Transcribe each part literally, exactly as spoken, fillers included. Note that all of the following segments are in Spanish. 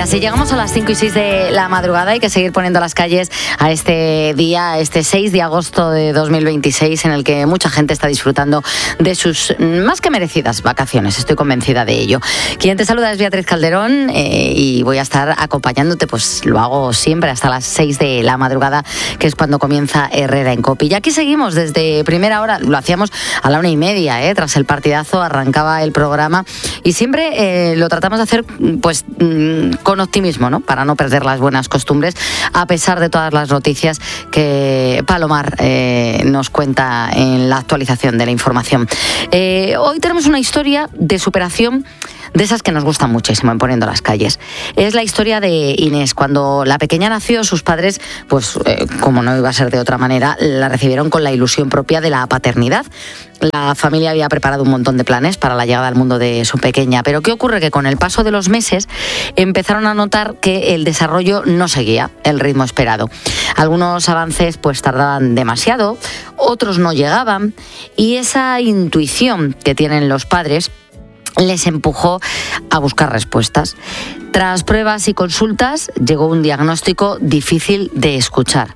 Así llegamos a las cinco y seis de la madrugada. Hay que seguir poniendo las calles a este día, este seis de agosto de dos mil veintiséis, en el que mucha gente está disfrutando de sus más que merecidas vacaciones. Estoy convencida de ello. Quien te saluda es Beatriz Calderón eh, y voy a estar acompañándote, pues lo hago siempre hasta las seis de la madrugada, que es cuando comienza Herrera en Cope. Y aquí seguimos desde primera hora, lo hacíamos a la una y media, eh, tras el partidazo arrancaba el programa y siempre eh, lo tratamos de hacer pues con optimismo, ¿no? Para no perder las buenas costumbres, a pesar de todas las noticias que Palomar eh, nos cuenta en la actualización de la información. Eh, hoy tenemos una historia de superación de esas que nos gustan muchísimo en Poniendo las Calles. Es la historia de Inés. Cuando la pequeña nació, sus padres, pues eh, como no iba a ser de otra manera, la recibieron con la ilusión propia de la paternidad. La familia había preparado un montón de planes para la llegada al mundo de su pequeña, pero ¿qué ocurre? Que con el paso de los meses empezaron a notar que el desarrollo no seguía el ritmo esperado. Algunos avances pues tardaban demasiado, otros no llegaban, y esa intuición que tienen los padres les empujó a buscar respuestas. Tras pruebas y consultas, llegó un diagnóstico difícil de escuchar: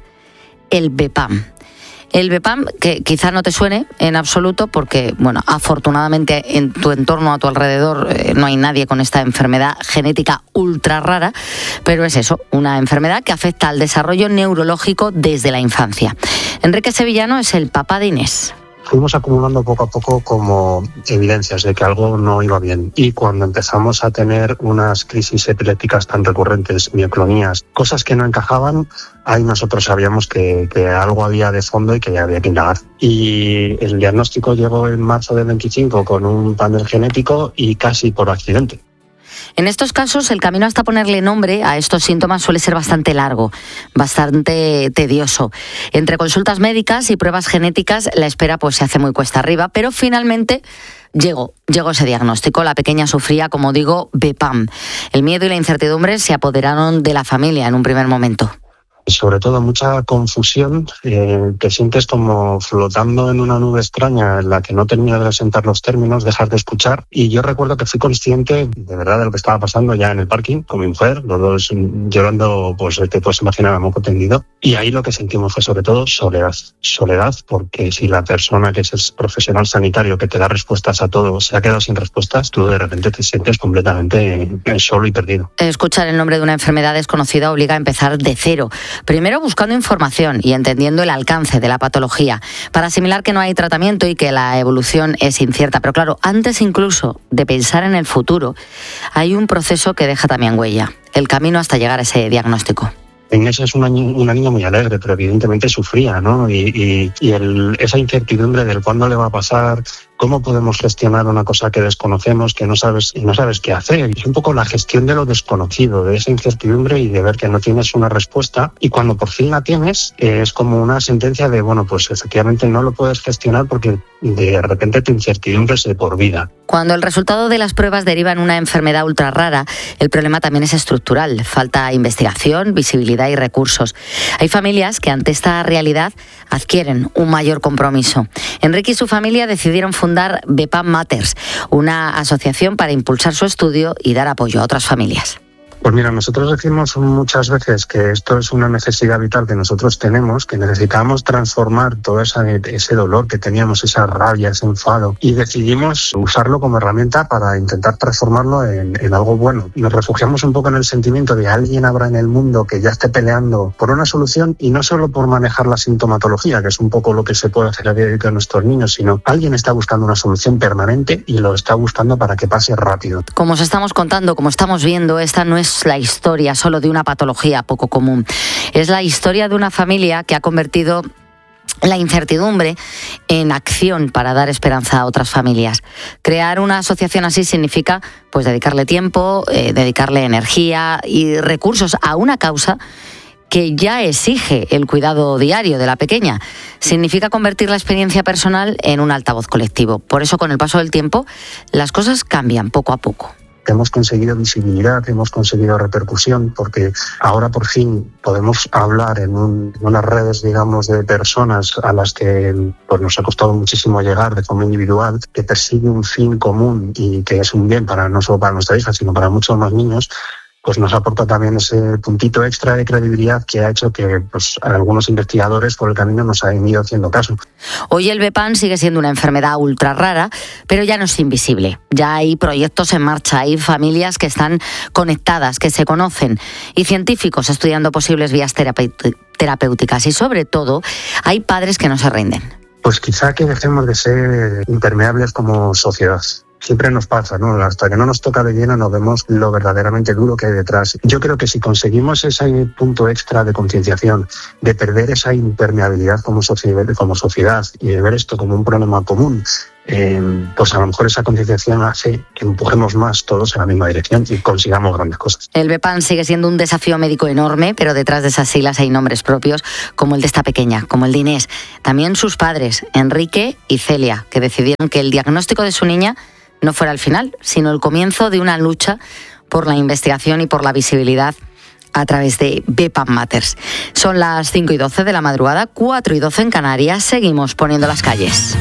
el B P A M. El B P A M, que quizá no te suene en absoluto porque, bueno, afortunadamente en tu entorno, a tu alrededor, eh, no hay nadie con esta enfermedad genética ultra rara, pero es eso, una enfermedad que afecta al desarrollo neurológico desde la infancia. Enrique Sevillano es el papá de Inés. Fuimos acumulando poco a poco como evidencias de que algo no iba bien. Y cuando empezamos a tener unas crisis epilépticas tan recurrentes, mioclonías, cosas que no encajaban, ahí nosotros sabíamos que, que algo había de fondo y que había que indagar. Y el diagnóstico llegó en marzo del veinticinco con un panel genético y casi por accidente. En estos casos, el camino hasta ponerle nombre a estos síntomas suele ser bastante largo, bastante tedioso. Entre consultas médicas y pruebas genéticas, la espera pues se hace muy cuesta arriba, pero finalmente llegó, llegó ese diagnóstico. La pequeña sufría, como digo, B P A M. El miedo y la incertidumbre se apoderaron de la familia en un primer momento. Sobre todo mucha confusión, eh, te sientes como flotando en una nube extraña en la que no termina de asentar los términos, dejas de escuchar. Y yo recuerdo que fui consciente de verdad de lo que estaba pasando ya en el parking con mi mujer, los dos llorando, pues te puedes imaginar, a moco tendido. Y ahí lo que sentimos fue sobre todo soledad. Soledad porque si la persona que es el profesional sanitario que te da respuestas a todo se ha quedado sin respuestas, tú de repente te sientes completamente solo y perdido. Escuchar el nombre de una enfermedad desconocida obliga a empezar de cero. Primero buscando información y entendiendo el alcance de la patología, para asimilar que no hay tratamiento y que la evolución es incierta. Pero claro, antes incluso de pensar en el futuro, hay un proceso que deja también huella, el camino hasta llegar a ese diagnóstico. Inés es una, una niña muy alegre, pero evidentemente sufría, ¿no? Y, y, y el, esa incertidumbre del cuándo le va a pasar, cómo podemos gestionar una cosa que desconocemos, que no sabes, no sabes qué hacer. Es un poco la gestión de lo desconocido, de esa incertidumbre y de ver que no tienes una respuesta. Y cuando por fin la tienes, eh, es como una sentencia de, bueno, pues efectivamente no lo puedes gestionar porque de repente tu incertidumbre es de por vida. Cuando el resultado de las pruebas deriva en una enfermedad ultra rara, el problema también es estructural. Falta investigación, visibilidad y recursos. Hay familias que ante esta realidad adquieren un mayor compromiso. Enrique y su familia decidieron fundar B P A M Matters, una asociación para impulsar su estudio y dar apoyo a otras familias. Pues mira, nosotros decimos muchas veces que esto es una necesidad vital que nosotros tenemos, que necesitamos transformar todo esa, ese dolor que teníamos, esa rabia, ese enfado, y decidimos usarlo como herramienta para intentar transformarlo en, en algo bueno. Nos refugiamos un poco en el sentimiento de alguien habrá en el mundo que ya esté peleando por una solución, y no solo por manejar la sintomatología, que es un poco lo que se puede hacer a día de hoy con nuestros niños, sino alguien está buscando una solución permanente y lo está buscando para que pase rápido. Como os estamos contando, como estamos viendo, esta no es la historia solo de una patología poco común. Es la historia de una familia que ha convertido la incertidumbre en acción para dar esperanza a otras familias. Crear una asociación así significa pues dedicarle tiempo, eh, dedicarle energía y recursos a una causa que ya exige el cuidado diario de la pequeña. Significa convertir la experiencia personal en un altavoz colectivo. Por eso, con el paso del tiempo, las cosas cambian poco a poco. Hemos conseguido visibilidad, hemos conseguido repercusión, porque ahora por fin podemos hablar en, un, en unas redes, digamos, de personas a las que pues, nos ha costado muchísimo llegar de forma individual, que persigue un fin común y que es un bien para no solo para nuestra hija, sino para muchos más niños. pues nos aporta también ese puntito extra de credibilidad que ha hecho que pues, algunos investigadores por el camino nos hayan ido haciendo caso. Hoy el B P A N sigue siendo una enfermedad ultra rara, pero ya no es invisible. Ya hay proyectos en marcha, hay familias que están conectadas, que se conocen, y científicos estudiando posibles vías terape- terapéuticas. Y sobre todo, hay padres que no se rinden. Pues quizá que dejemos de ser impermeables como sociedad. Siempre nos pasa, ¿no? Hasta que no nos toca de lleno no vemos lo verdaderamente duro que hay detrás. Yo creo que si conseguimos ese punto extra de concienciación, de perder esa impermeabilidad como sociedad, como sociedad y de ver esto como un problema común, eh, pues a lo mejor esa concienciación hace que empujemos más todos en la misma dirección y consigamos grandes cosas. El B P A N sigue siendo un desafío médico enorme, pero detrás de esas siglas hay nombres propios, como el de esta pequeña, como el de Inés. También sus padres, Enrique y Celia, que decidieron que el diagnóstico de su niña no fuera el final, sino el comienzo de una lucha por la investigación y por la visibilidad a través de B P A N Matters. Son las cinco y doce de la madrugada, cuatro y doce en Canarias. Seguimos poniendo las calles.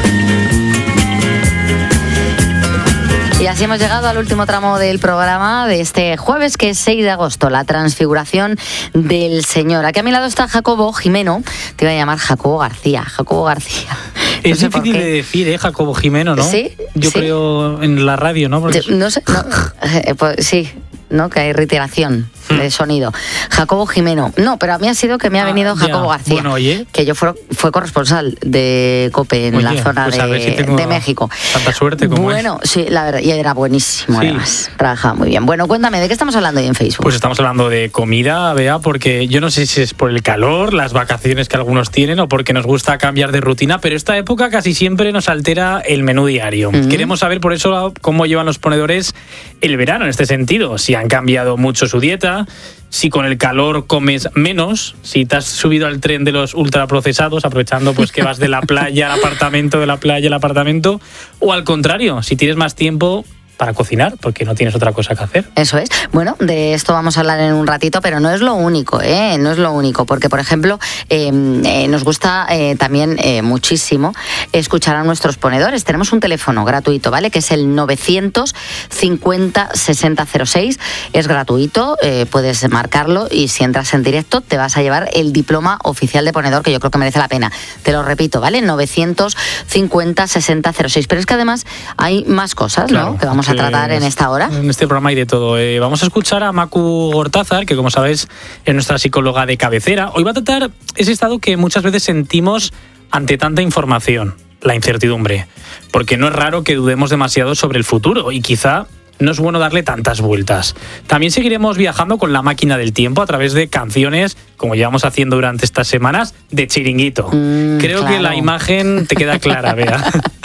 Y así hemos llegado al último tramo del programa de este jueves, que es seis de agosto, la transfiguración del Señor. Aquí a mi lado está Jacobo Jimeno, te iba a llamar Jacobo García, Jacobo García. No es difícil de decir, ¿eh? Jacobo Jimeno, ¿no? Sí. Yo ¿sí? creo en la radio, ¿no? Porque... Yo, no sé, no, eh, pues, sí, ¿no? Que hay reiteración de sonido. Jacobo Jimeno. No, pero a mí ha sido que me ha venido ah, Jacobo García. Bueno, oye. Que yo fue, fue corresponsal de COPE en oye, la zona pues de, si de México. Tanta suerte como Bueno, es. sí, la verdad, y era buenísimo sí. además. Trabajaba muy bien. Bueno, cuéntame, ¿de qué estamos hablando hoy en Facebook? Pues estamos hablando de comida, Bea, porque yo no sé si es por el calor, las vacaciones que algunos tienen o porque nos gusta cambiar de rutina, pero esta época casi siempre nos altera el menú diario. Uh-huh. Queremos saber por eso cómo llevan los ponedores el verano en este sentido, si han cambiado mucho su dieta, si con el calor comes menos, si te has subido al tren de los ultraprocesados, aprovechando pues que vas de la playa al apartamento, de la playa al apartamento, o al contrario, si tienes más tiempo para cocinar, porque no tienes otra cosa que hacer. Eso es. Bueno, de esto vamos a hablar en un ratito, pero no es lo único, ¿eh? No es lo único, porque, por ejemplo, eh, eh, nos gusta eh, también eh, muchísimo escuchar a nuestros ponedores. Tenemos un teléfono gratuito, ¿vale? Que es el novecientos cincuenta sesenta cero seis. Es gratuito, eh, puedes marcarlo y si entras en directo te vas a llevar el diploma oficial de ponedor, que yo creo que merece la pena. Te lo repito, ¿vale? novecientos cincuenta sesenta cero seis. Pero es que además hay más cosas, claro, ¿no? Que vamos a tratar en esta hora. En este programa hay de todo. Eh, vamos a escuchar a Macu Gortázar, que como sabes es nuestra psicóloga de cabecera. Hoy va a tratar ese estado que muchas veces sentimos ante tanta información, la incertidumbre. Porque no es raro que dudemos demasiado sobre el futuro y quizá no es bueno darle tantas vueltas. También seguiremos viajando con la máquina del tiempo a través de canciones, como llevamos haciendo durante estas semanas, de Chiringuito. Mm, Creo claro. que la imagen te queda clara, Bea.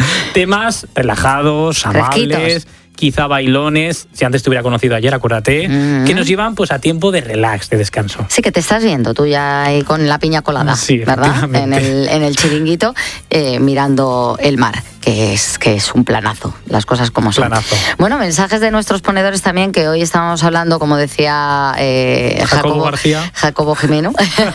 Temas relajados, amables, Fresquitos. Quizá bailones, si antes te hubiera conocido ayer, acuérdate, mm-hmm. que nos llevan pues a tiempo de relax, de descanso. Sí, que te estás viendo tú ya ahí con la piña colada, sí, ¿verdad? En el, en el chiringuito, eh, mirando el mar. Que es, que es un planazo, las cosas como son. Planazo. Bueno, mensajes de nuestros ponedores también, que hoy estamos hablando, como decía eh, Jacobo, Jacobo García. Jacobo Jimeno,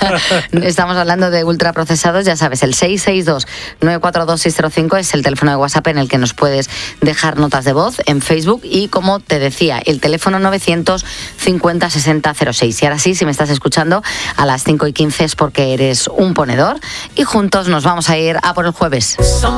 estamos hablando de ultraprocesados, ya sabes, el seis seis dos nueve cuatro dos seis cero cinco es el teléfono de WhatsApp en el que nos puedes dejar notas de voz en Facebook y, como te decía, el teléfono novecientos cincuenta sesenta cero seis. Y ahora sí, si me estás escuchando a las cinco y quince es porque eres un ponedor y juntos nos vamos a ir a por el jueves.